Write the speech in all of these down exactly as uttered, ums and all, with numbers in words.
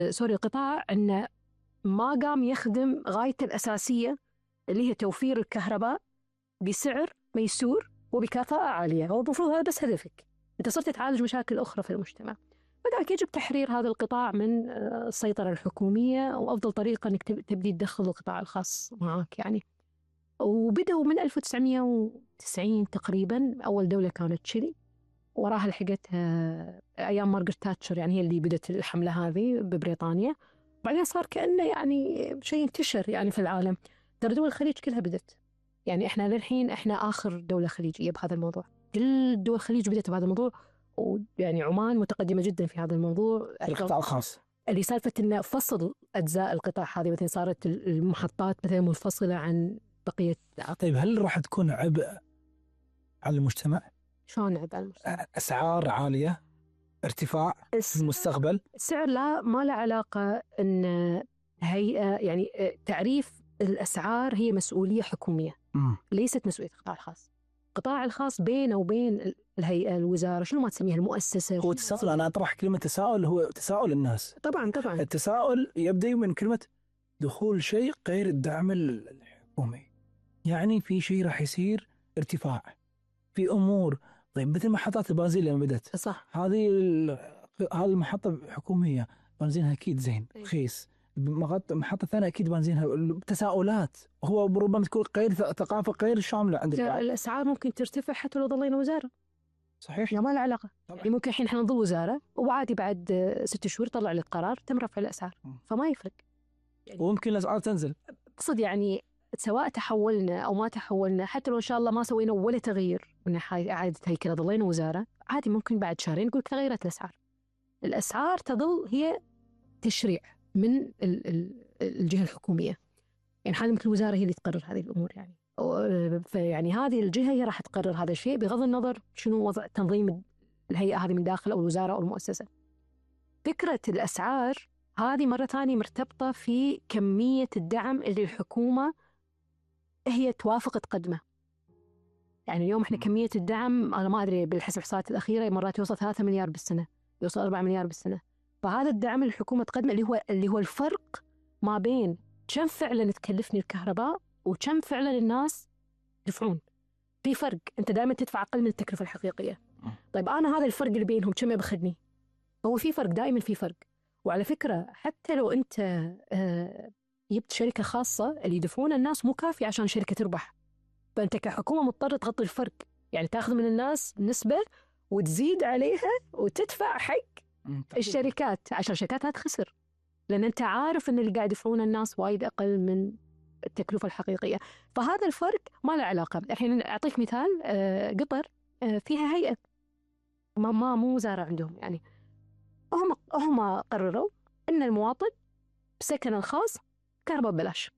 سوري القطاع أنه ما قام يخدم غايته الأساسية اللي هي توفير الكهرباء بسعر ميسور وبكفاءة عالية. هو المفروض هذا بس هدفك، أنت صرت تعالج مشاكل أخرى في المجتمع. فذلك يجب تحرير هذا القطاع من السيطرة الحكومية، وأفضل طريقة أنك تبدي تدخل القطاع الخاص معك يعني. وبدأوا من ألف وتسعمئة وتسعين تقريبا، أول دولة كانت تشيلي، وراها لحقتها أيام مارغريت تاتشر، يعني هي اللي بدت الحملة هذه ببريطانيا. بعدين صار كأنه يعني شيء انتشر يعني في العالم. ترى دول الخليج كلها بدت، يعني إحنا للحين إحنا آخر دولة خليجية بهذا الموضوع. كل دول الخليج بدت بهذا الموضوع، ويعني عمان متقدمة جدا في هذا الموضوع. القطاع الخاص اللي سالفة إنه فصل أجزاء القطاع هذه، مثلا صارت المحطات مثلا منفصلة عن بقية. طيب هل راح تكون عبء على المجتمع؟ شلون عبء على المجتمع؟ أسعار عالية، ارتفاع في المستقبل. السعر لا، ما له علاقة. إن هيئة يعني تعريف الأسعار هي مسؤولية حكومية، م. ليست مسؤولية القطاع الخاص. القطاع الخاص بينه وبين الهيئة، الوزارة، شنو ما تسميها، المؤسسة. هو تساؤل، أنا أطرح كلمة تساؤل، هو تساؤل الناس. طبعا طبعا التساؤل يبدأ من كلمة دخول شيء غير الدعم الحكومي، يعني في شيء راح يصير ارتفاع في أمور. طيب مثل محطات البنزين لما بدت، صح، هذه هذه المحطة حكومية، بنزينها أكيد زين رخيص. محطة ثانية أكيد بنزينها. تساؤلات، هو ربما تكون غير ثقافة غير شاملة عند البعض. الأسعار ممكن ترتفع حتى لو ظلينا وزارة. صحيح، يعني ما له علاقة. يعني ممكن الحين احنا نظل وزارة وعادي بعد ست شهور طلع لك قرار تم رفع الأسعار، م. فما يفرق يعني. وممكن الأسعار تنزل. أقصد يعني سواء تحولنا أو ما تحولنا، حتى لو إن شاء الله ما سوينا ولا تغيير من إعادة هيكلة ظلينا وزارة، عادي ممكن بعد شهرين نقول تغيرت الأسعار. الأسعار تظل هي تشريع من الجهة الحكومية، يعني هذه مثل الوزارة هي اللي تقرر هذه الأمور يعني. فيعني هذه الجهة هي راح تقرر هذا الشيء بغض النظر شنو وضع تنظيم الهيئة هذه من داخل أو الوزارة أو المؤسسة. فكرة الأسعار هذه مرة ثانية مرتبطة في كمية الدعم اللي الحكومة هي توافق تقدمه. يعني اليوم احنا كمية الدعم أنا ما أدري بالحسب الإحصاءات الأخيرة مرات يوصل ثلاثة مليار بالسنة، يوصل أربعة مليار بالسنة. فهذا الدعم اللي الحكومة تقدمه اللي هو اللي هو الفرق ما بين كم فعلا تكلفني الكهرباء وكم فعلا الناس يدفعون. في فرق، أنت دائما تدفع أقل من التكلفة الحقيقية. طيب أنا هذا الفرق اللي بينهم كم يبخدني؟ هو في فرق، دائما في فرق. وعلى فكرة حتى لو أنت آه جبت شركة خاصة اللي يدفعون الناس مو كافي عشان شركة تربح، فأنت كحكومة مضطر تغطي الفرق، يعني تأخذ من الناس نسبة وتزيد عليها وتدفع حق الشركات عشان الشركات لا تخسر، لأن أنت عارف أن اللي قاعد يدفعون الناس وايد أقل من التكلفة الحقيقية. فهذا الفرق ما له علاقة. الحين أعطيك مثال، آه قطر آه فيها هيئة، ما ما مو وزارة عندهم، يعني هم هم قرروا أن المواطن بسكن الخاص كهرباء ببلاش.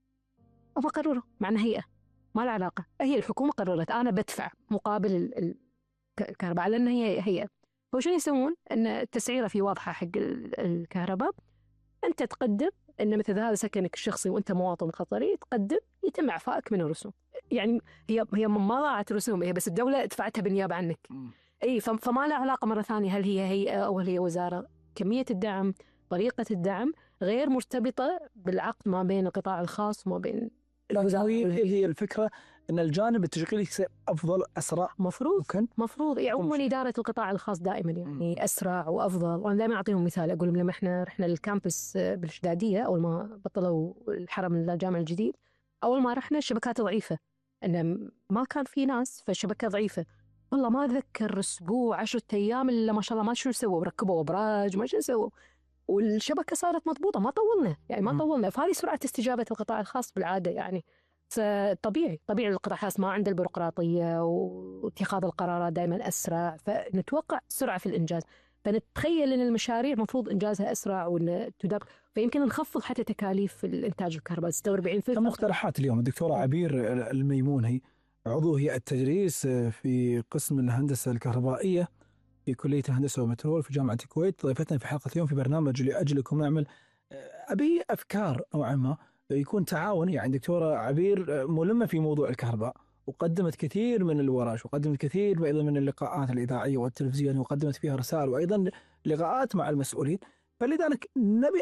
هم قرروا مع أنها هيئة ما له علاقة، هي الحكومة قررت أنا بدفع مقابل الكهرباء على أنها هي هيئة. هو شو يسوون؟ أن التسعيرة في واضحة حق الكهرباء، أنت تقدم أن مثل هذا سكنك الشخصي وأنت مواطن قطري، تقدم يتم إعفائك من الرسوم. يعني هي هي ما ضاعت رسوم، هي بس الدولة دفعتها بالنيابة عنك. م. أي فما له علاقة مرة ثانية هل هي هيئة أو هل هي وزارة. كمية الدعم، طريقة الدعم غير مرتبطة بالعقد ما بين القطاع الخاص وما بين الوزارة. هي الفكرة أن الجانب التشغيلي يصير أفضل أسرع. مفروض ممكن. مفروض يعني عموما إدارة القطاع الخاص دائما يعني م. أسرع وأفضل. وأنا دائما أعطيهم مثال، أقول لهم لما إحنا رحنا للكامبس بالشدادية أول ما بطلوا الحرم الجامع الجديد، أول ما رحنا الشبكات ضعيفة، أن ما كان في ناس فالشبكة ضعيفة. والله ما أذكر أسبوع عشرة أيام إلا ما شاء الله ما شو سووا، ركبوا أبراج ما شو سووا، والشبكة صارت مضبوطة. ما طولنا يعني ما طولنا. فهذه سرعة استجابة القطاع الخاص بالعادة يعني. فطبيعي طبيعي القطاع الخاص ما عنده البيروقراطية واتخاذ القرارات دائما أسرع، فنتوقع سرعة في الإنجاز. فنتخيل أن المشاريع مفروض إنجازها أسرع وأن تدار، فيمكن نخفض حتى تكاليف الإنتاج الكهرباء ستة وأربعين بالمئة. كم مقترحات اليوم الدكتورة عبير الميمون، هي عضو هيئة التدريس في قسم الهندسة الكهربائية في كلية الهندسة والبترول في جامعة الكويت، ضيفتنا في حلقة اليوم في برنامج لأجلكم نعمل. أبي أفكار نوعا ما يكون تعاون، يعني دكتورة عبير ملمة في موضوع الكهرباء وقدمت كثير من الورش وقدمت كثير أيضا من اللقاءات الإذاعية والتلفزيونية وقدمت فيها رسائل وأيضا لقاءات مع المسؤولين. فلذلك نبي